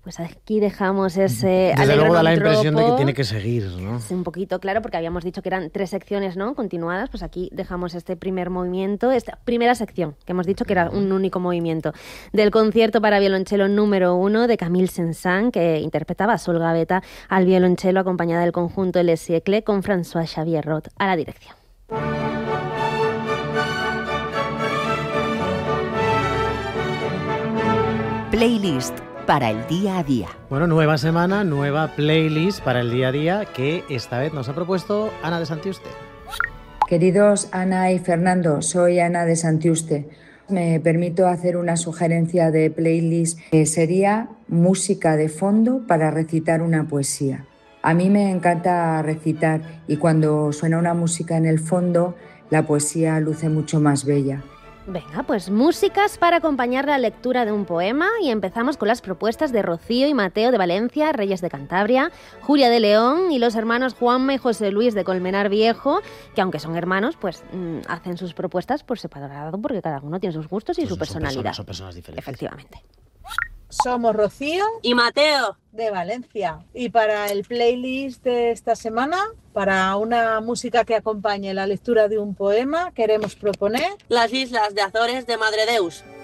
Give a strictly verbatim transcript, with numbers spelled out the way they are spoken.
Pues aquí dejamos ese Desde luego da la Alegrón impresión de que Tropo. tiene que seguir, ¿no? Sí, un poquito, claro, porque habíamos dicho que eran tres secciones, ¿no?, continuadas. Pues aquí dejamos este primer movimiento, esta primera sección, que hemos dicho que era un único movimiento, del concierto para violonchelo número uno de Camille Saint-Saëns, que interpretaba a Sol Gavetta al violonchelo, acompañada del conjunto Le Siècle, con François Xavier Roth a la dirección. Playlist para el día a día. Bueno, nueva semana, nueva playlist para el día a día que esta vez nos ha propuesto Ana de Santiuste. Queridos Ana y Fernando, soy Ana de Santiuste. Me permito hacer una sugerencia de playlist que sería música de fondo para recitar una poesía. A mí me encanta recitar y cuando suena una música en el fondo, la poesía luce mucho más bella. Venga, pues músicas para acompañar la lectura de un poema, y empezamos con las propuestas de Rocío y Mateo de Valencia, Reyes de Cantabria, Julia de León y los hermanos Juanma y José Luis de Colmenar Viejo, que aunque son hermanos, pues mmm, hacen sus propuestas por separado porque cada uno tiene sus gustos y Pues su son personalidad. personas, son personas diferentes. Efectivamente. Somos Rocío y Mateo de Valencia, y para el playlist de esta semana, para una música que acompañe la lectura de un poema, queremos proponer Las Islas de Azores de Madre Deus.